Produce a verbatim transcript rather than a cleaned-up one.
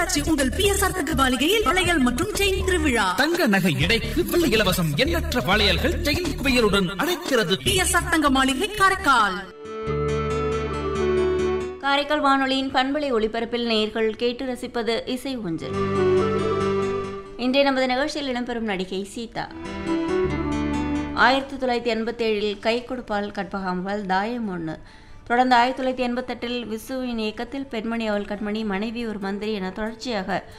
வந்தாச்சு உங்கள் B S R தகவலிகையில் வளையல் மற்றும் செயின் திருவிழா. தங்க நகை எடைக்கு வெள்ளி இலவசம். எண்ணற்ற வளையல்கள் செயின் குவியலுடன் அழைக்கிறது. பி எஸ் ஆர் தங்க மாளிகை காரைக்கால். காரைக்கால் வானொலியின் பண்பலை ஒளிபரப்பில் நேயர்கள் கேட்டு ரசிப்பது இசை ஊஞ்சல். இன்றைய நமது நிகழ்ச்சியில் இடம்பெறும் நடிகை சீதா. ஆயிரத்தி தொள்ளாயிரத்தி எண்பத்தி ஏழில் கை கொடுப்பால் கற்பகாம்பல் தாயம் ஒன்று. தொடர்ந்து ஆயிரத்தி தொள்ளாயிரத்தி எண்பத்தெட்டில் விசுவின் இயக்கத்தில் பெண்மணி அவள் கண்மணி மனைவி ஒரு மந்திரி என தொடர்ச்சியாக